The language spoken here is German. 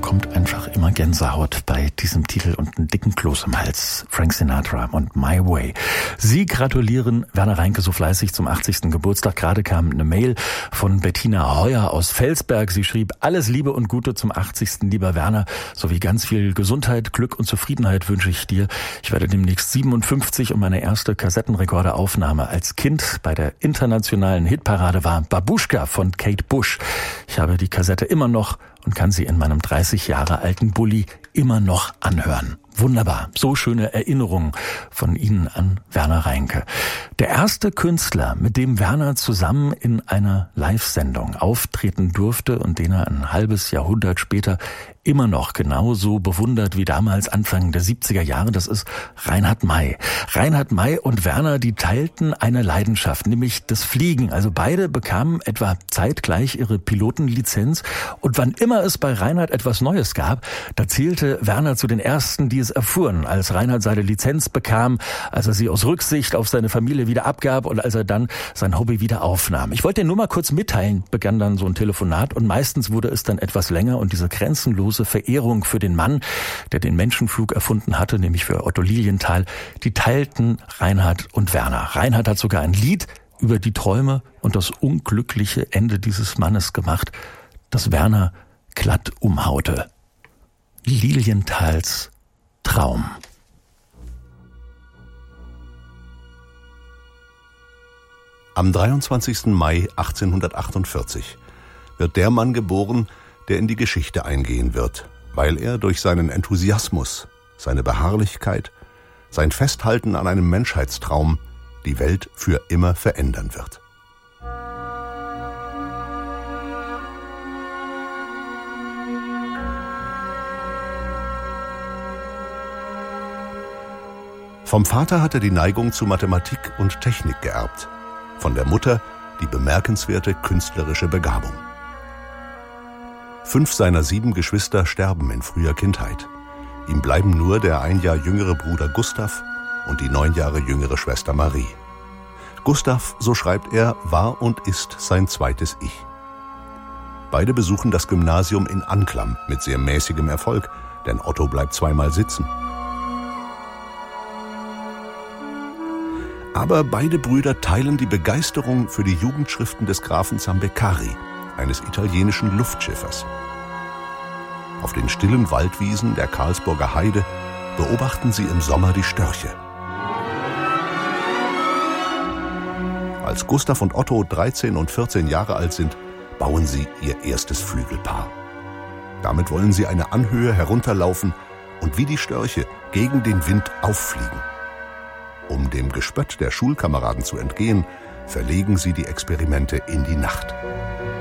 bekommt einfach immer Gänsehaut bei diesem Titel und einen dicken Kloß im Hals. Frank Sinatra und My Way. Sie gratulieren Werner Reinke so fleißig zum 80. Geburtstag. Gerade kam eine Mail von Bettina Heuer aus Felsberg. Sie schrieb: Alles Liebe und Gute zum 80. Lieber Werner, sowie ganz viel Gesundheit, Glück und Zufriedenheit wünsche ich dir. Ich werde demnächst 57 und meine erste Kassettenrekorderaufnahme als Kind bei der internationalen Hitparade war Babuschka von Kate Bush. Ich habe die Kassette immer noch und kann sie in meinem 30 Jahre alten Bulli immer noch anhören. Wunderbar. So schöne Erinnerungen von Ihnen an Werner Reinke. Der erste Künstler, mit dem Werner zusammen in einer Live-Sendung auftreten durfte und den er ein halbes Jahrhundert später immer noch genauso bewundert wie damals Anfang der 70er Jahre, das ist Reinhard May. Reinhard May und Werner, die teilten eine Leidenschaft, nämlich das Fliegen. Also beide bekamen etwa zeitgleich ihre Pilotenlizenz und wann immer es bei Reinhard etwas Neues gab, da zählte Werner zu den Ersten, die es erfuhren, als Reinhard seine Lizenz bekam, als er sie aus Rücksicht auf seine Familie wieder abgab und als er dann sein Hobby wieder aufnahm. Ich wollte dir nur mal kurz mitteilen, begann dann so ein Telefonat und meistens wurde es dann etwas länger und diese grenzenlose Verehrung für den Mann, der den Menschenflug erfunden hatte, nämlich für Otto Lilienthal, die teilten Reinhard und Werner. Reinhard hat sogar ein Lied über die Träume und das unglückliche Ende dieses Mannes gemacht, das Werner glatt umhaute. Lilienthals Traum. Am 23. Mai 1848 wird der Mann geboren, der in die Geschichte eingehen wird, weil er durch seinen Enthusiasmus, seine Beharrlichkeit, sein Festhalten an einem Menschheitstraum die Welt für immer verändern wird. Vom Vater hat er die Neigung zu Mathematik und Technik geerbt, von der Mutter die bemerkenswerte künstlerische Begabung. 5 seiner 7 Geschwister sterben in früher Kindheit. Ihm bleiben nur der 1 Jahr jüngere Bruder Gustav und die 9 Jahre jüngere Schwester Marie. Gustav, so schreibt er, war und ist sein zweites Ich. Beide besuchen das Gymnasium in Anklam mit sehr mäßigem Erfolg, denn Otto bleibt zweimal sitzen. Aber beide Brüder teilen die Begeisterung für die Jugendschriften des Grafen Zambeccari, eines italienischen Luftschiffers. Auf den stillen Waldwiesen der Karlsburger Heide beobachten sie im Sommer die Störche. Als Gustav und Otto 13 und 14 Jahre alt sind, bauen sie ihr erstes Flügelpaar. Damit wollen sie eine Anhöhe herunterlaufen und wie die Störche gegen den Wind auffliegen. Um dem Gespött der Schulkameraden zu entgehen, verlegen sie die Experimente in die Nacht.